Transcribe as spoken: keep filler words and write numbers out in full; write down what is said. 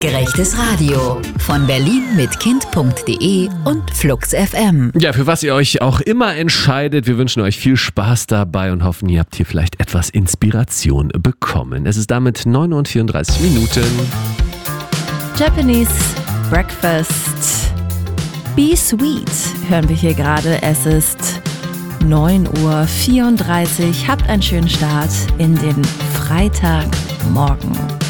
Gerechtes Radio von Berlin mit Kind punkt de und Flux F M. Ja, für was ihr euch auch immer entscheidet, wir wünschen euch viel Spaß dabei und hoffen, ihr habt hier vielleicht etwas Inspiration bekommen. Es ist damit neun Uhr und vierunddreißig Minuten. Japanese Breakfast. Be Sweet hören wir hier gerade. Es ist neun Uhr vierunddreißig. Habt einen schönen Start in den Freitagmorgen.